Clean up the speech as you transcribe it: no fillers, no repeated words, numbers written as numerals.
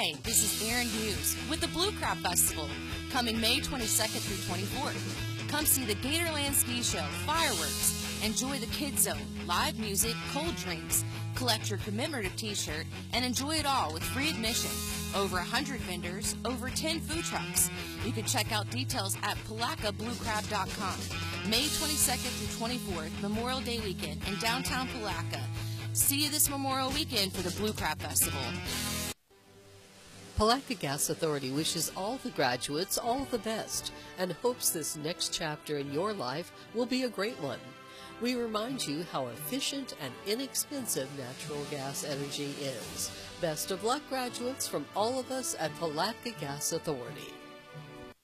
Hi, this is Erin Hughes with the Blue Crab Festival, coming May 22nd through 24th. Come see the Gatorland Ski Show, fireworks, enjoy the Kids Zone, live music, cold drinks, collect your commemorative t-shirt, and enjoy it all with free admission. Over 100 vendors, over 10 food trucks. You can check out details at PalakaBlueCrab.com. May 22nd through 24th, Memorial Day weekend in downtown Palatka. See you this Memorial weekend for the Blue Crab Festival. Palatka Gas Authority wishes all the graduates all the best and hopes this next chapter in your life will be a great one. We remind you how efficient and inexpensive natural gas energy is. Best of luck, graduates, from all of us at Palatka Gas Authority.